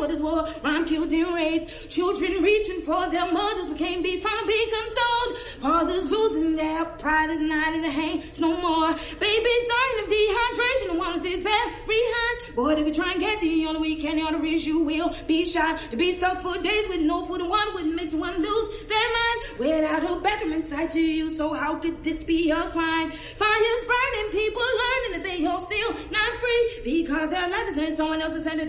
for this war. Rhyme killed and raped. Children reaching for their mothers but can't be found to be consoled. Fathers losing their pride is not in the hands no more. Babies dying of dehydration. The one is very hard. Boy, if you try and get the only weekend arteries, you will be shot. To be stuck for days with no food and water would make someone lose their mind. Without a bathroom inside to you, so how could this be a crime? Fires burning, people learning that they are still not free because their life is in someone else's hand.